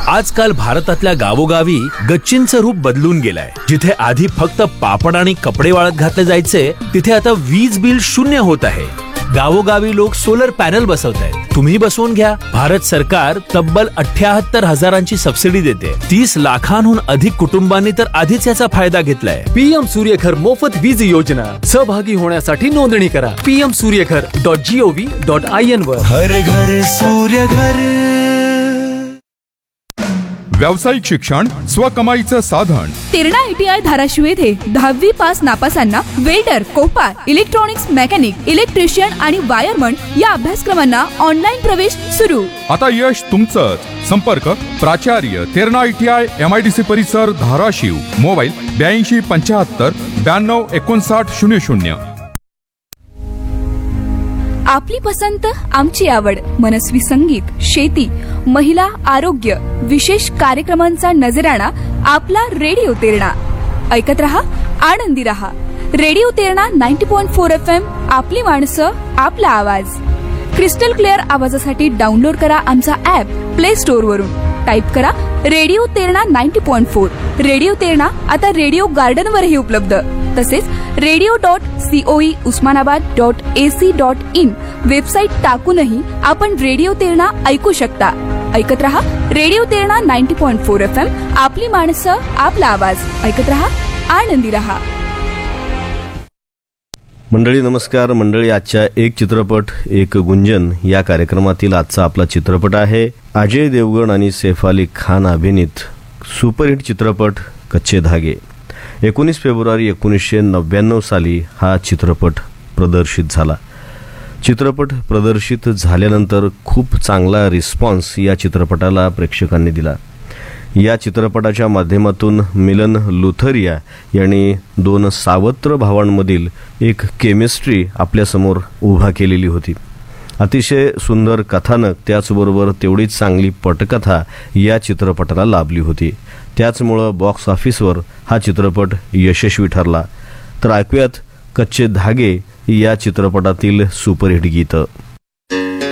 आजकाल भारतातल्या गावोगावी गच्चींचं रूप बदलून गेलंय. जिथे आधी फक्त पापड आणि कपडे वाळत घातले जायचे, तिथे आता वीज बिल 0 होत आहे. गावोगावी लोक सोलर पॅनल बसवतायत. तुम्ही बसवून घ्या. भारत सरकार तब्बल 78,000ची सबसिडी देते. 30 लाखांहून अधिक कुटुंबांनी तर आधीच याचा फायदा घेतलाय. PM सूर्यघर मोफत वीज योजना. सहभागी होण्यासाठी नोंदणी करा pmsuryaghar.gov.in वर. हर घर सूर्यघर. व्यावसायिक शिक्षण स्वकमाईचं साधन. तेरणा ITI धाराशिव येथे 10वी pass नापासांना welder, Kopar, electronics mechanic, electrician आणि वायरमन या अभ्यासक्रमांना ऑनलाईन प्रवेश सुरू. आता यश तुमचंच. संपर्क प्राचार्य तेरणा ITI MIDC परिसर धाराशिव. मोबाईल 8275 92 59 00. आपली पसंत आमची आवड. मनस्वी संगीत, शेती, महिला, आरोग्य, विशेष कार्यक्रमांचा नजराणा आपला रेडिओ तेरणा. ऐकत रहा, आनंदी रहा. Radio Terna 90.4 FM. आपली माणसं, आपला आवाज. क्रिस्टल क्लिअर आवाजासाठी डाउनलोड करा आमचा ऍप प्ले स्टोअर वरून. टाईप करा रेडिओ तेरणा 90.4. रेडिओ तेरणा आता रेडिओ गार्डन वरही उपलब्ध. तसेच radio.coe usmanabad.ac.in वेबसाईट टाकूनही आपण रेडिओ तेरणा ऐकू शकता. ऐकत रहा रेडिओ तेरणा 90.4 FM. आपली माणसं, आपला आवाज. ऐकत रहा, आनंदी रहा. मंडळी नमस्कार. मंडळी, आजच्या एक चित्रपट एक गुंजन या कार्यक्रमातील आजचा आपला चित्रपट आहे अजय देवगण आणि सैफ अली खान अभिनीत सुपरहिट चित्रपट कच्चे धागे. 19 फेब्रुवारी 1999 साली हा चित्रपट प्रदर्शित झाला. चित्रपट प्रदर्शित झाल्यानंतर खूप चांगला रिस्पॉन्स या चित्रपटाला प्रेक्षकांनी दिला. या चित्रपटाच्या माध्यमातून मिलन लुथरिया यांनी 2 सावत्र भावांमधील एक केमिस्ट्री आपल्यासमोर उभा केलेली होती. अतिशय सुंदर कथानक, त्याचबरोबर तेवढीच चांगली पटकथा या चित्रपटाला लाभली होती. त्याचमुळं बॉक्स ऑफिसवर हा चित्रपट यशस्वी ठरला. तर ऐकूयात कच्चे धागे या चित्रपटातील सुपरहिट गीतं.